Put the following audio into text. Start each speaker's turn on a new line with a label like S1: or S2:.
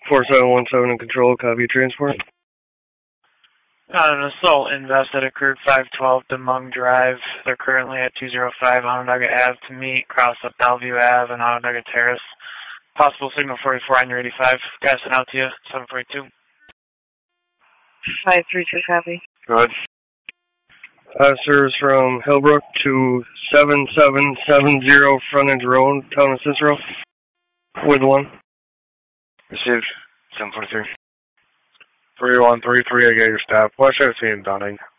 S1: 4717 in control, copy transport.
S2: An assault invest that occurred 512 Demung Drive. They're currently at 205 Onondaga Ave to meet, cross up Bellevue Ave and Onondaga Terrace. Possible signal 44 on your 85. Passing out to you, 742.
S3: 532, copy.
S4: Go ahead.
S1: Officers from Hillbrook to 7770 Frontage Road, Town of Cicero. With one.
S4: Received. 743. 3133, I got your staff. What should I see in Dunning?